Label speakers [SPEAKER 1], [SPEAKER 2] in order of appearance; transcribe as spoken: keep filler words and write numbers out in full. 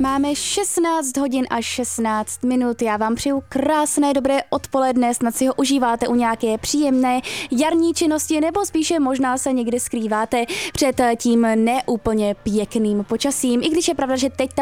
[SPEAKER 1] Máme šestnáct hodin a šestnáct minut. Já vám přeju krásné dobré odpoledne, snad si ho užíváte u nějaké příjemné jarní činnosti, nebo spíše možná se někde skrýváte před tím neúplně pěkným počasím. I když je pravda, že teď ta